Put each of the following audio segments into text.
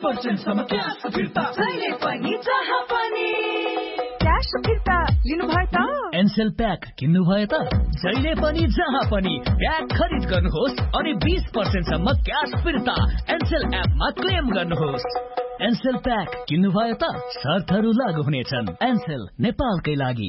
20% सम्म क्याश फिर्ता, जहिले पनि जहाँ पनि क्याश फिर्ता लिनुभयो त? एनसेल प्याक किन्नुभयो त? जहिले पनि जहाँ पनि प्याक खरिद गर्नुहोस् अनि 20% सम्म क्याश फिर्ता एनसेल एपमा क्लेम गर्नुहोस्। एनसेल प्याक किन्नुभयो त? शर्तहरू लागू हुनेछन्। एनसेल नेपालकै लागि।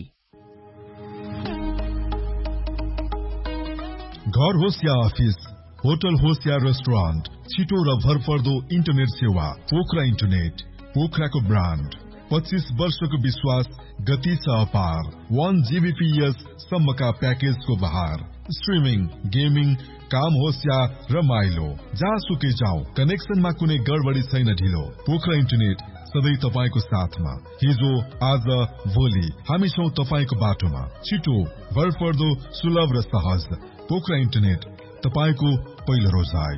घर होस् या अफिस, होटल होस् या रेस्टुरेन्ट, छिटो र भरपर्दो इन्टरनेट सेवा पोखरा इन्टरनेट। पोखराको ब्रान्ड, 25 वर्षको विश्वास, गति छ अपार। 1 Gbps सम्मका प्याकेजको बहार। स्ट्रिमिङ, गेमिङ, काम होस् या रमाइलो, जहाँसुकै जाऊ, कनेक्सनमा कुनै गडबडी छैन ढिलो। पोखरा इन्टरनेट सधैँ तपाईको साथमा। हिजो, आज, भोलि हामी छौं तपाईको बाटोमा। छिटो, भरपर्दो, सुलभ र सहज। पोखरा इन्टरनेट, तपाईको पहिलो रोजाइ।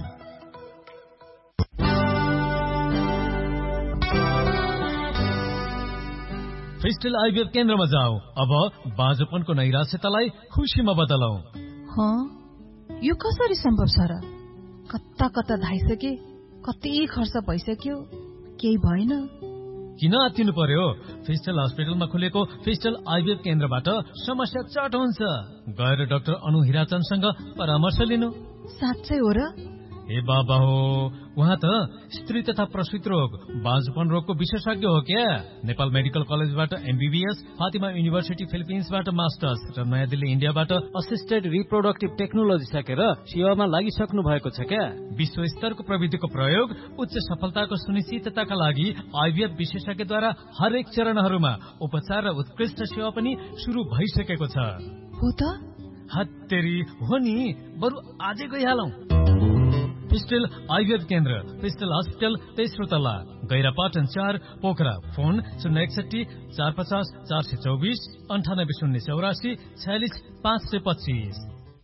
फिस्टल आइभीएफ केन्द्रमा जाऊ। अब बाँझोपनको नैराश्यतालाई खुसीमा बदलौं। यो कसरी सम्भव छ र? कता कता धाइसके, कति खर्च भइसक्यो, केही भएन। किन आत्तिनु पर्यो? फिस्टल हस्पिटलमा खुलेको फिस्टल आइभीएफ केन्द्रबाट समस्या चट हुन्छ। गएर डाक्टर अनु हिराचन्दसँग परामर्श लिनु। साँच्चै हो र? ए बाबा हो, उहाँ त स्त्री तथा प्रसूति रोग, बाँझोपन रोगको विशेषज्ञ हो क्या। नेपाल मेडिकल कलेजबाट एमबीबीएस, फातिमा युनिभर्सिटी फिलिपिन्सबाट मास्टर्स र नयाँ दिल्ली इन्डियाबाट असिस्टेड रिप्रोडक्टिभ टेक्नोलोजी सकेर सेवामा लागिसक्नु भएको छ क्या। विश्व स्तरको प्रविधिको प्रयोग, उच्च सफलताको सुनिश्चितताका लागि आइभीएफ विशेषज्ञद्वारा हरेक चरणहरूमा उपचार र उत्कृष्ट सेवा पनि शुरू भइसकेको छ। हो त? हत्तेरी हो नि, बरु आजै गइहालौं। फिस्टल आइभीएफ केन्द्र, फिस्टल हस्पिटल, तेस्रो तला, गैरापाटन 4, पोखरा। फोन 061 450 424 98 084 46 525।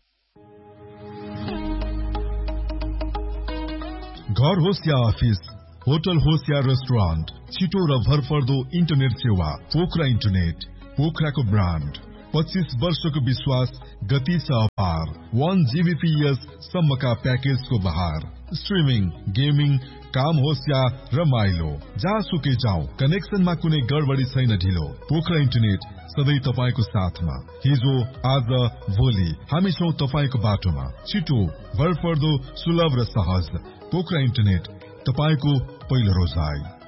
घर होस् या अफिस, होटल होस् या रेस्टुरेन्ट, छिटो र भरपर्दो इन्टरनेट सेवा पोखरा इन्टरनेट। पोखराको ब्रान्ड, 25 वर्षको विश्वास, गति छ अपार। 1 Gbps सम्मका प्याकेजको बहार। स्ट्रिमिङ, गेमिङ, काम होस् या रमाइलो, जहाँसुकै जाऊ, कनेक्सनमा कुनै गडबडी छैन ढिलो। पोखरा इन्टरनेट सधैँ तपाईको साथमा। हिजो, आज, भोलि हामी छौं तपाईको बाटोमा। छिटो, भरपर्दो, सुलभ र सहज। पोखरा इन्टरनेट, तपाईको पहिलो रोजाइ।